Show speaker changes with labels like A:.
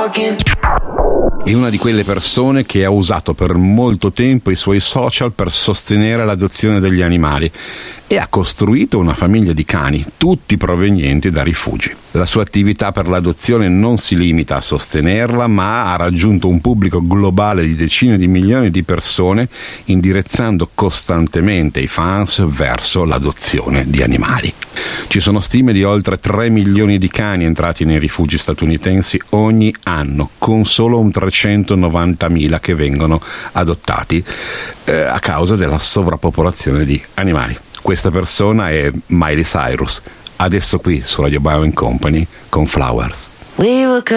A: È una di quelle persone che ha usato per molto tempo i suoi social per sostenere l'adozione degli animali e ha costruito una famiglia di cani, tutti provenienti da rifugi. La sua attività per l'adozione non si limita a sostenerla, ma ha raggiunto un pubblico globale di decine di milioni di persone, indirizzando costantemente i fans verso l'adozione di animali. Ci sono stime di oltre 3 milioni di cani entrati nei rifugi statunitensi ogni anno, con solo un 390.000 che vengono adottati a causa della sovrappopolazione di animali. Questa persona è Miley Cyrus, adesso qui su Radio Bow & Company con Flowers.